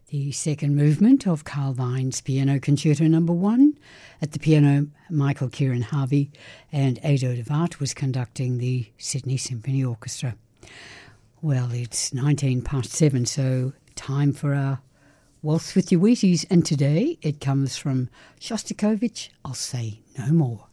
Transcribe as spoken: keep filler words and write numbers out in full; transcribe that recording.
The second movement of Carl Wine's Piano Concerto Number One. At the piano, Michael Kieran Harvey, and Ado de Waart was conducting the Sydney Symphony Orchestra. Well, it's nineteen past seven, so time for our Waltz with Your Wheaties, and today it comes from Shostakovich, I'll Say No More.